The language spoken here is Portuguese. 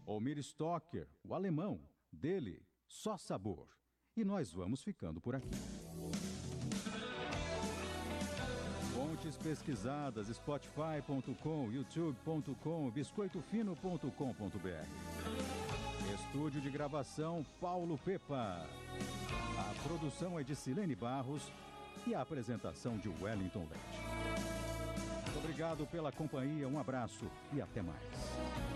Almir Stocker, o alemão, dele, Só Sabor. E nós vamos ficando por aqui. Fontes pesquisadas, spotify.com, youtube.com, biscoitofino.com.br. Estúdio de gravação, Paulo Pepa. A produção é de Silene Barros e a apresentação de Wellington Leite. Muito obrigado pela companhia, um abraço e até mais.